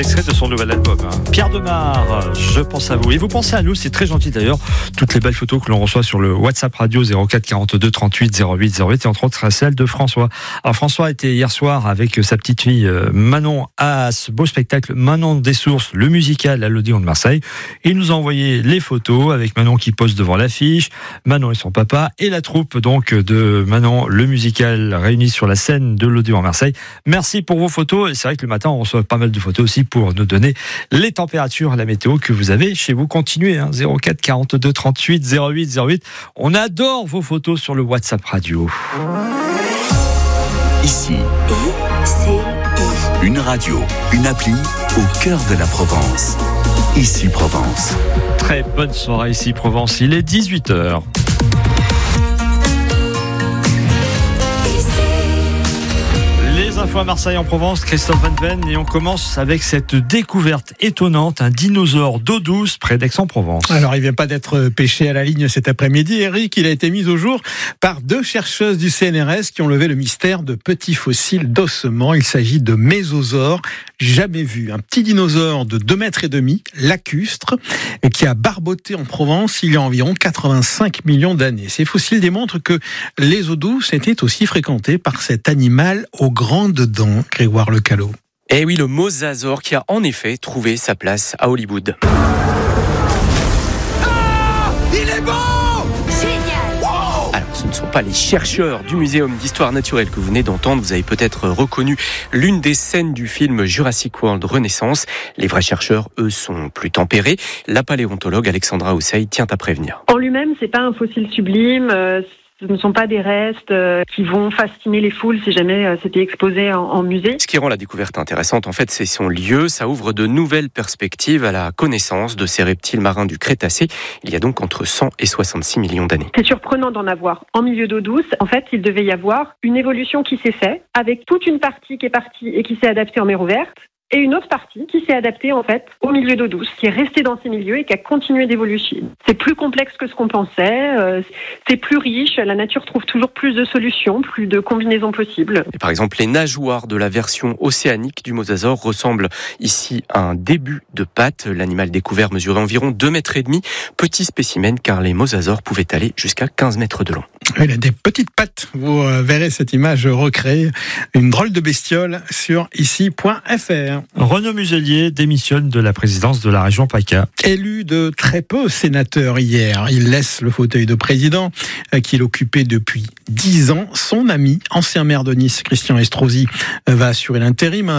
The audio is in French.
extrait de son nouvel album. Pierre Demar, je pense à vous. Et vous pensez à nous, c'est très gentil d'ailleurs. Toutes les belles photos que l'on reçoit sur le WhatsApp radio 04 42 38 08 08 et entre autres celle de François. Alors François était hier soir avec sa petite fille Manon à ce beau spectacle Manon des Sources, le musical à l'Odéon de Marseille. Et il nous a envoyé les photos avec Manon qui pose devant l'affiche, Manon et son papa et la troupe donc de Manon, le musical réuni sur la scène de l'Odéon à Marseille. Merci pour vos photos. Et c'est vrai que le matin on reçoit pas mal de photos aussi pour nous donner les températures, la météo que vous avez chez vous. Continuez, 04 42 38 08 08. On adore vos photos sur le WhatsApp radio. Ici, une radio, une appli au cœur de la Provence. Ici Provence. Très bonne soirée ici Provence, il est 18h. Les infos à Marseille en Provence, Christophe Van Ven, et on commence avec cette découverte étonnante, un dinosaure d'eau douce près d'Aix-en-Provence. Alors, il vient pas d'être pêché à la ligne cet après-midi, Eric. Il a été mis au jour par 2 chercheuses du CNRS qui ont levé le mystère de petits fossiles d'ossements. Il s'agit de mésosaures jamais vus. Un petit dinosaure de 2,5 mètres, lacustre, qui a barboté en Provence il y a environ 85 millions d'années. Ces fossiles démontrent que les eaux douces étaient aussi fréquentées par cet animal aux grandes dents, Grégoire Lecallot. Eh oui, le mosasaure qui a en effet trouvé sa place à Hollywood. Ah, il est beau! Génial! Wow! Alors, ce ne sont pas les chercheurs du Muséum d'Histoire Naturelle que vous venez d'entendre. Vous avez peut-être reconnu l'une des scènes du film Jurassic World Renaissance. Les vrais chercheurs, eux, sont plus tempérés. La paléontologue Alexandra Housseil tient à prévenir. En lui-même, c'est pas un fossile sublime. Ce ne sont pas des restes qui vont fasciner les foules si jamais c'était exposé en musée. Ce qui rend la découverte intéressante, en fait, c'est son lieu. Ça ouvre de nouvelles perspectives à la connaissance de ces reptiles marins du Crétacé. Il y a donc entre 100 et 66 millions d'années. C'est surprenant d'en avoir en milieu d'eau douce. En fait, il devait y avoir une évolution qui s'est faite avec toute une partie qui est partie et qui s'est adaptée en mer ouverte. Et une autre partie qui s'est adaptée en fait au milieu d'eau douce, qui est restée dans ces milieux et qui a continué d'évoluer. C'est plus complexe que ce qu'on pensait, c'est plus riche, la nature trouve toujours plus de solutions, plus de combinaisons possibles. Et par exemple, les nageoires de la version océanique du mosasaure ressemblent ici à un début de patte. L'animal découvert mesurait environ 2,5 mètres. Petit spécimen car les mosasaures pouvaient aller jusqu'à 15 mètres de long. Il a des petites pattes, vous verrez cette image recréée, une drôle de bestiole sur ici.fr. Renaud Muselier démissionne de la présidence de la région PACA. Élu de très peu sénateur hier, il laisse le fauteuil de président qu'il occupait depuis 10 ans. Son ami, ancien maire de Nice, Christian Estrosi, va assurer l'intérim.